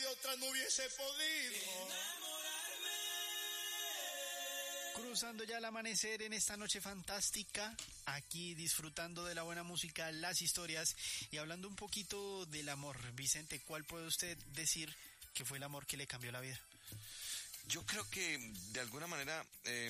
de otra no hubiese podido enamorarme. Cruzando ya el amanecer en esta noche fantástica, aquí disfrutando de la buena música, las historias y hablando un poquito del amor. Vicente, ¿cuál puede usted decir que fue el amor que le cambió la vida? Yo creo que de alguna manera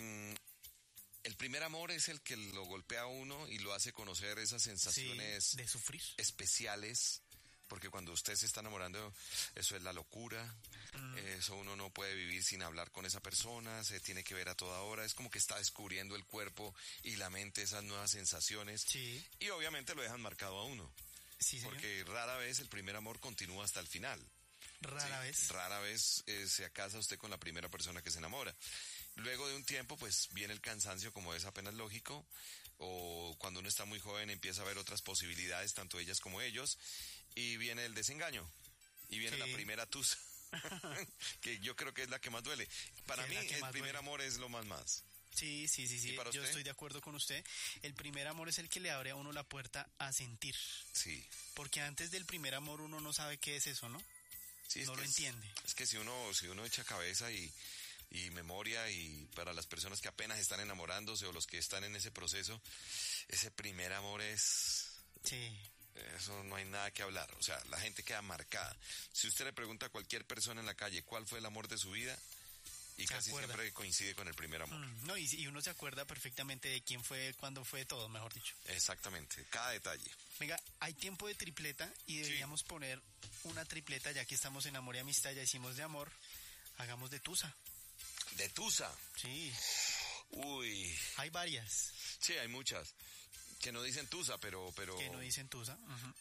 el primer amor es el que lo golpea a uno y lo hace conocer esas sensaciones de sufrir especiales. Porque cuando usted se está enamorando, eso es la locura, eso uno no puede vivir sin hablar con esa persona, se tiene que ver a toda hora, es como que está descubriendo el cuerpo y la mente esas nuevas sensaciones, sí. Y obviamente lo dejan marcado a uno, sí, porque rara vez el primer amor continúa hasta el final. Rara vez se casa usted con la primera persona que se enamora. Luego de un tiempo, pues viene el cansancio, como es apenas lógico, o cuando uno está muy joven empieza a ver otras posibilidades, tanto ellas como ellos, y viene el desengaño, y viene la primera tusa, que yo creo que es la que más duele. Para mí, el primer amor es lo más. Sí, yo estoy de acuerdo con usted. El primer amor es el que le abre a uno la puerta a sentir. Sí. Porque antes del primer amor uno no sabe qué es eso, ¿no? Sí, no lo entiende. Es que si uno echa cabeza y memoria, y para las personas que apenas están enamorándose o los que están en ese proceso, ese primer amor es... Sí. Eso no hay nada que hablar, o sea, la gente queda marcada. Si usted le pregunta a cualquier persona en la calle cuál fue el amor de su vida, y casi siempre coincide con el primer amor. No, y uno se acuerda perfectamente de quién fue, cuándo fue, todo, mejor dicho. Exactamente, cada detalle. Venga, hay tiempo de tripleta y deberíamos poner una tripleta, ya que estamos en Amor y Amistad, ya hicimos de amor, hagamos de tusa. ¿De tusa? Sí. Uy. Hay varias. Sí, hay muchas. Que no dicen tusa, pero... Que no dicen tusa.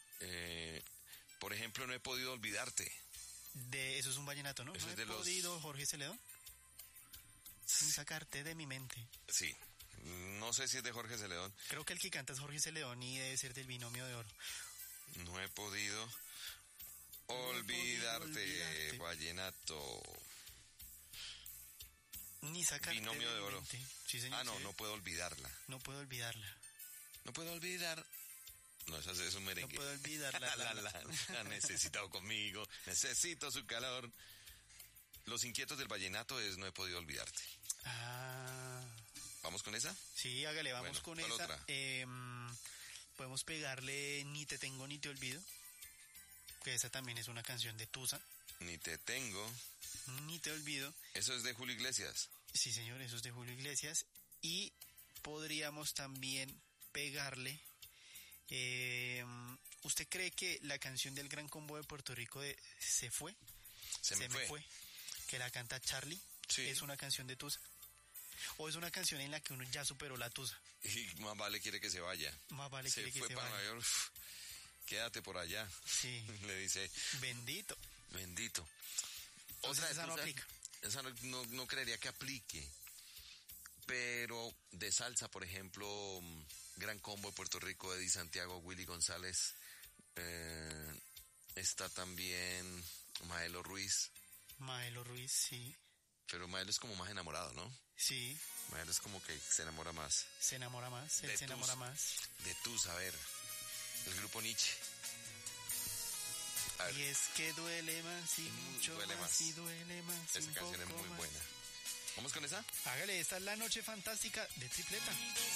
Por ejemplo, no he podido olvidarte. Eso es un vallenato, ¿no? Eso no es de he podido, Jorge Celedón. Sin sacarte de mi mente. Sí. No sé si es de Jorge Celedón. Creo que el que canta es Jorge Celedón y debe ser del Binomio de Oro. No he podido olvidarte, vallenato. Ni sacarte Binomio de Oro. Mente. Sí, señor. No puedo olvidarla. No puedo olvidarla. No puedo olvidar. No, eso es un merengue. No puedo olvidarla. La necesitado conmigo. Necesito su calor. Los inquietos del vallenato es No he podido olvidarte. ¿Vamos con esa? Sí, hágale, vamos con esa. Otra? Podemos pegarle Ni te tengo ni te olvido, que esa también es una canción de tusa. Ni te tengo ni te olvido. Eso es de Julio Iglesias. Sí, señor, eso es de Julio Iglesias. Y podríamos también pegarle... ¿usted cree que la canción del Gran Combo de Puerto Rico de Se fue? Se me fue. Que la canta Charlie. Sí. ¿Es una canción de tusa? ¿O es una canción en la que uno ya superó la tusa? Y más vale quiere que se vaya. Más vale quiere que se vaya. Se fue para Nueva York. quédate por allá. Sí. Le dice. Bendito. Otra esa no aplica. Esa no creería que aplique. Pero de salsa, por ejemplo, Gran Combo de Puerto Rico, Eddie Santiago, Willy González. Está también Maelo Ruiz. Maelo Ruiz, sí. Pero Maelo es como más enamorado, ¿no? Sí. Maelo es como que se enamora más. Se enamora más, él se enamora más. De tú, saber. El grupo Nietzsche. Y es que duele más y mucho duele más. Y duele más. Esa canción es muy buena. ¿Vamos con esa? Hágale, esta es la noche fantástica de tripleta.